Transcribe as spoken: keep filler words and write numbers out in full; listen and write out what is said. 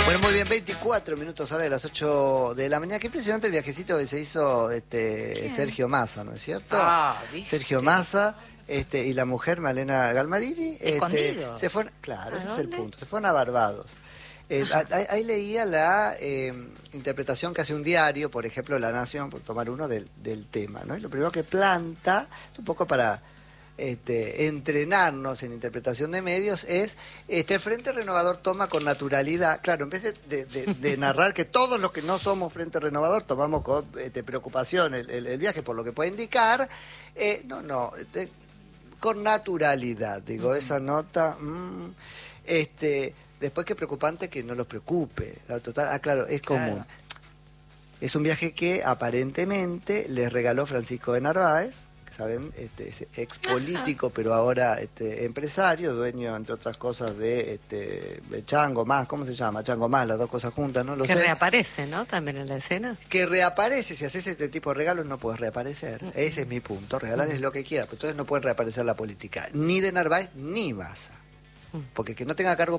Bueno, muy bien, veinticuatro minutos ahora de las ocho de la mañana. Qué impresionante el viajecito que se hizo este Sergio Massa, ¿no es cierto? Ah, ¿viste? Sergio Massa este, y la mujer Malena Galmarini. Este, se fueron, claro, ese dónde? es el punto. Se fueron a Barbados. Eh, ahí, ahí leía la eh, interpretación que hace un diario, por ejemplo, La Nación, por tomar uno del, del tema, ¿no? Y lo primero que planta, es un poco para este, entrenarnos en interpretación de medios, es este el Frente Renovador toma con naturalidad, claro, en vez de, de, de, de narrar que todos los que no somos Frente Renovador tomamos con este, preocupación el, el, el viaje por lo que puede indicar, eh, no, no, de, con naturalidad, digo, uh-huh. Esa nota, mmm, este... Después, qué preocupante que no los preocupe. La total, ah, claro, es común. Claro. Es un viaje que aparentemente les regaló Francisco de Narváez, que saben, este, es ex político, Ajá. pero ahora este, empresario, dueño, entre otras cosas, de, este, de Chango Más, ¿cómo se llama? Chango Más, las dos cosas juntas, ¿no? Lo que sé. reaparece, ¿no? También en la escena. Que reaparece, si haces este tipo de regalos no puedes reaparecer. Uh-huh. Ese es mi punto, regalarles uh-huh. lo que quieras, pero entonces no puede reaparecer la política, ni de Narváez ni Massa. Porque que no tenga cargo